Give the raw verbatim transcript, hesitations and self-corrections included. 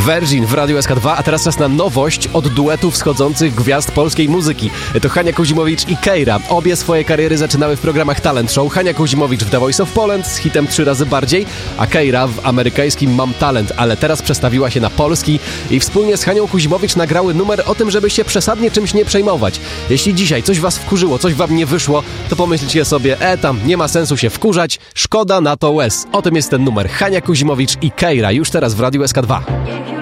Virgin w Radiu S K dwa, a teraz czas na nowość od duetu wschodzących gwiazd polskiej muzyki. To Hania Kuzimowicz i Keira. Obie swoje kariery zaczynały w programach Talent Show. Hania Kuzimowicz w The Voice of Poland z hitem Trzy razy bardziej, a Keira w amerykańskim Mam Talent, ale teraz przestawiła się na polski i wspólnie z Hanią Kuzimowicz nagrały numer o tym, żeby się przesadnie czymś nie przejmować. Jeśli dzisiaj coś was wkurzyło, coś wam nie wyszło, to pomyślcie sobie, e tam, nie ma sensu się wkurzać, szkoda na to łez. O tym jest ten numer. Hania Kuzimowicz i Keira już teraz w Radiu S K dwa.